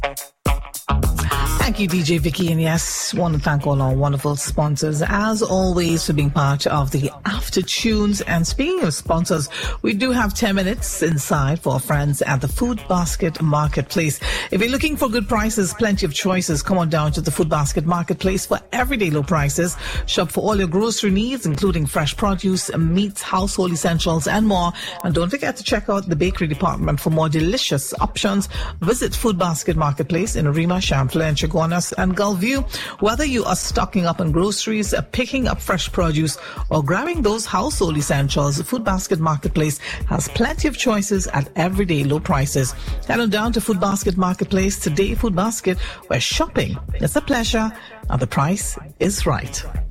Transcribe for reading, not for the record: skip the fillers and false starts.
Thank you, DJ Vicky, and yes, want to thank all our wonderful sponsors, as always, for being part of the After Tunes. And speaking of sponsors, we do have 10 minutes inside for our friends at the Food Basket Marketplace. If you're looking for good prices, plenty of choices, come on down to the Food Basket Marketplace for everyday low prices. Shop for all your grocery needs, including fresh produce, meats, household essentials, and more. And don't forget to check out the bakery department for more delicious options. Visit Food Basket Marketplace in Arima, Champlain, Chaguanas, and Gulview. Whether you are stocking up on groceries, picking up fresh produce, or grabbing those household essentials, Food Basket Marketplace has plenty of choices at everyday low prices. Head on down to Food Basket Marketplace today. Food Basket, where shopping is a pleasure and the price is right.